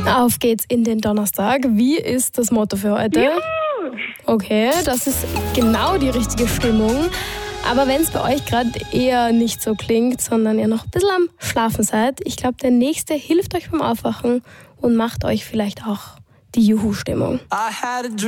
Auf geht's in den Donnerstag. Wie ist das Motto für heute? Juhu! Okay, das ist genau die richtige Stimmung. Aber wenn es bei euch gerade eher nicht so klingt, sondern ihr noch ein bisschen am Schlafen seid, ich glaube, der Nächste hilft euch beim Aufwachen und macht euch vielleicht auch die Juhu-Stimmung.